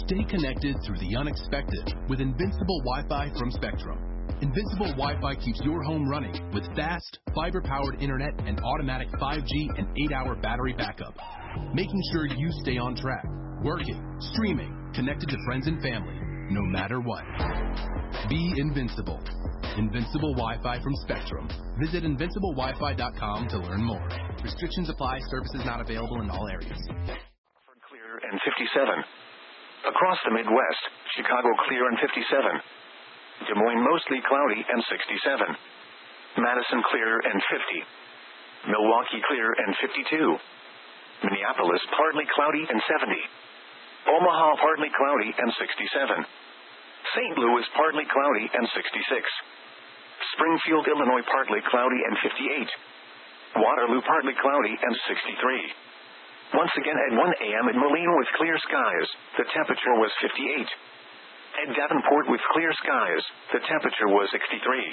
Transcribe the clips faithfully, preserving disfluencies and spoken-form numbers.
Stay connected through the unexpected with Invincible Wi-Fi from Spectrum. Invincible Wi-Fi keeps your home running with fast, fiber-powered internet and automatic five G and eight hour battery backup, making sure you stay on track, working, streaming, connected to friends and family, no matter what. Be invincible. Invincible Wi-Fi from Spectrum. Visit invincible wi fi dot com to learn more. Restrictions apply. Services not available in all areas. Clear and fifty-seven. Across the Midwest, Chicago clear and fifty-seven. Des Moines mostly cloudy and sixty-seven. Madison clear and fifty. Milwaukee clear and fifty-two. Minneapolis partly cloudy and seventy. Omaha partly cloudy and sixty-seven. Saint Louis partly cloudy and sixty-six. Springfield, Illinois partly cloudy and fifty-eight. Waterloo partly cloudy and sixty-three. Once again at one a m in Moline with clear skies, the temperature was fifty-eight. At Davenport with clear skies, the temperature was sixty-three.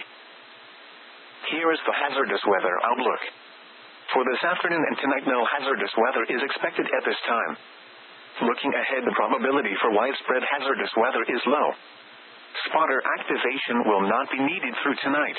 Here is the hazardous weather outlook. For this afternoon and tonight, no hazardous weather is expected at this time. Looking ahead, the probability for widespread hazardous weather is low. Spotter activation will not be needed through tonight.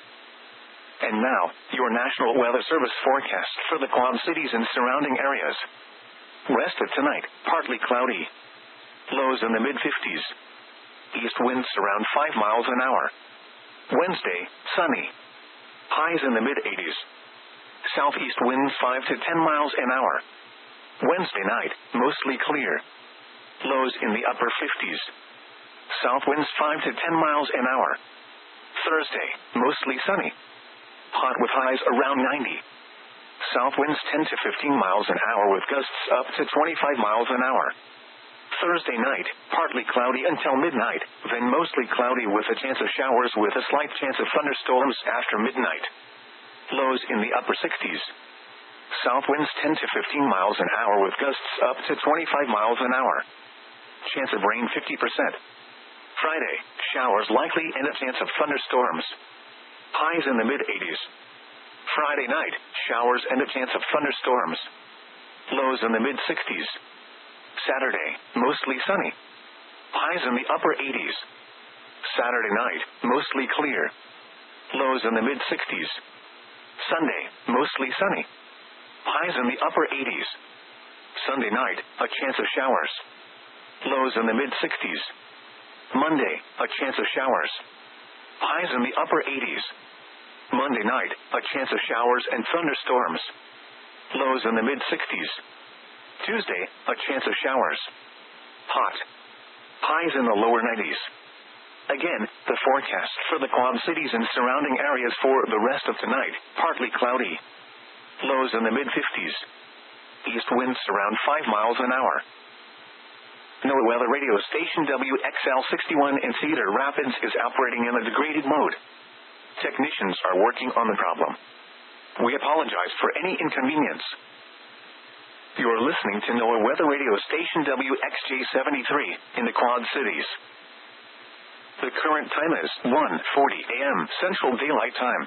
And now, your National Weather Service forecast for the Quad Cities and surrounding areas. Rest of tonight, partly cloudy. Lows in the mid-fifties. East winds around five miles an hour. Wednesday, sunny. Highs in the mid-eighties. Southeast winds five to ten miles an hour. Wednesday night, mostly clear. Lows in the upper fifties. South winds five to ten miles an hour. Thursday, mostly sunny. Hot with highs around ninety. South winds ten to fifteen miles an hour with gusts up to twenty-five miles an hour. Thursday night, partly cloudy until midnight, then mostly cloudy with a chance of showers with a slight chance of thunderstorms after midnight. Lows in the upper sixties. South winds ten to fifteen miles an hour with gusts up to twenty-five miles an hour. Chance of rain fifty percent. Friday, showers likely and a chance of thunderstorms. Highs in the mid-eighties. Friday night, showers and a chance of thunderstorms. Lows in the mid-sixties. Saturday, mostly sunny. Highs in the upper eighties. Saturday night, mostly clear. Lows in the mid-sixties. Sunday, mostly sunny. Highs in the upper eighties. Sunday night, a chance of showers. Lows in the mid-sixties. Monday, a chance of showers. Highs in the upper eighties. Monday night, a chance of showers and thunderstorms. Lows in the mid-sixties. Tuesday, a chance of showers. Hot. Highs in the lower nineties. Again, the forecast for the Quad Cities and surrounding areas for the rest of tonight, partly cloudy. Lows in the mid-fifties. East winds around five miles an hour. NOAA Weather Radio Station W X L sixty-one in Cedar Rapids is operating in a degraded mode. Technicians are working on the problem. We apologize for any inconvenience. You are listening to NOAA Weather Radio Station W X J seventy-three in the Quad Cities. The current time is one forty a m Central Daylight Time.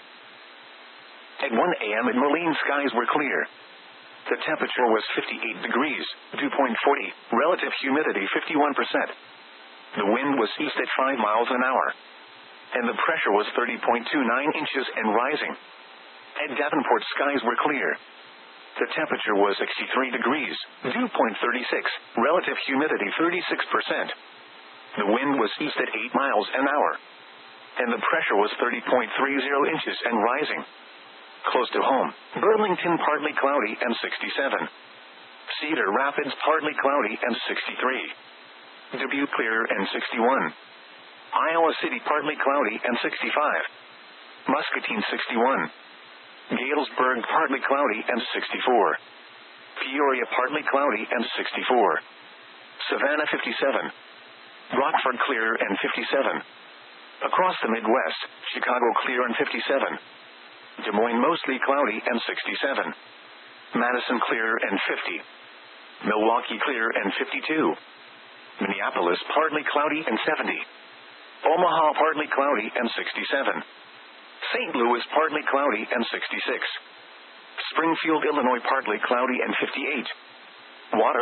At one a m in Moline, skies were clear. The temperature was fifty-eight degrees, dew point forty, relative humidity fifty-one percent. The wind was east at five miles an hour. And the pressure was thirty point two nine inches and rising. At Davenport, skies were clear. The temperature was sixty-three degrees, dew point thirty-six, relative humidity thirty-six percent. The wind was east at eight miles an hour. And the pressure was thirty point three zero inches and rising. Close to home, Burlington partly cloudy and sixty-seven. Cedar Rapids partly cloudy and sixty-three. Dubuque clear and sixty-one. Iowa City partly cloudy and sixty-five. Muscatine sixty-one. Galesburg partly cloudy and sixty-four. Peoria partly cloudy and sixty-four. Savannah fifty-seven. Rockford clear and fifty-seven. Across the Midwest, Chicago clear and fifty-seven. Des Moines mostly cloudy and sixty-seven. Madison clear and fifty. Milwaukee clear and fifty-two. Minneapolis partly cloudy and seventy. Omaha partly cloudy and sixty-seven. Saint Louis partly cloudy and sixty-six. Springfield, Illinois partly cloudy and fifty-eight. Water